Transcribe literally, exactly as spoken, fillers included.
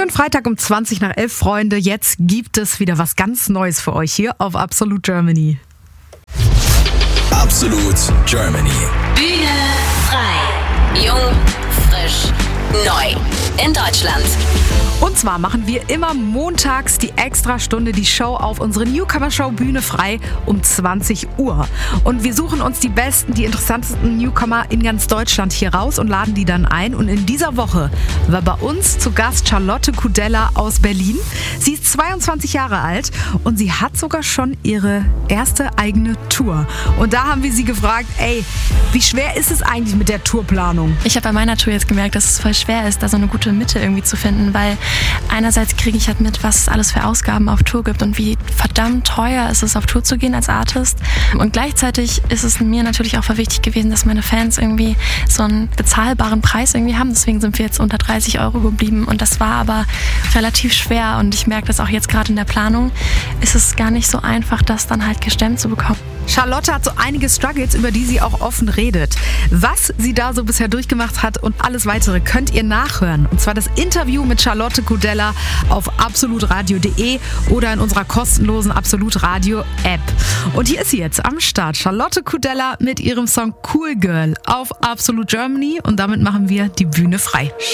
Schönen Freitag um zwanzig nach elf, Freunde. Jetzt gibt es wieder was ganz Neues für euch hier auf Absolut Germany. Absolut Germany. Bühne frei. Jung, frisch, neu. In Deutschland. Und zwar machen wir immer montags die Extrastunde, die Show auf unsere Newcomer-Show Bühne frei um zwanzig Uhr. Und wir suchen uns die besten, die interessantesten Newcomer in ganz Deutschland hier raus und laden die dann ein. Und in dieser Woche war bei uns zu Gast Charlotte Kudella aus Berlin. Sie ist zweiundzwanzig Jahre alt und sie hat sogar schon ihre erste eigene Tour. Und da haben wir sie gefragt, ey, wie schwer ist es eigentlich mit der Tourplanung? Ich habe bei meiner Tour jetzt gemerkt, dass es voll schwer ist, da so eine gute Mitte irgendwie zu finden, weil einerseits kriege ich halt mit, was es alles für Ausgaben auf Tour gibt und wie verdammt teuer ist es, auf Tour zu gehen als Artist. Und gleichzeitig ist es mir natürlich auch voll wichtig gewesen, dass meine Fans irgendwie so einen bezahlbaren Preis irgendwie haben. Deswegen sind wir jetzt unter dreißig Euro geblieben und das war aber relativ schwer und ich merke das auch jetzt gerade in der Planung, ist es gar nicht so einfach, das dann halt gestemmt zu bekommen. Charlotte hat so einige Struggles, über die sie auch offen redet. Was sie da so bisher durchgemacht hat und alles weitere könnt ihr nachhören. Und zwar das Interview mit Charlotte Kudella auf absolutradio punkt de oder in unserer kostenlosen Absolut Radio App. Und hier ist sie jetzt am Start. Charlotte Kudella mit ihrem Song Cool Girl auf Absolut Germany. Und damit machen wir die Bühne frei.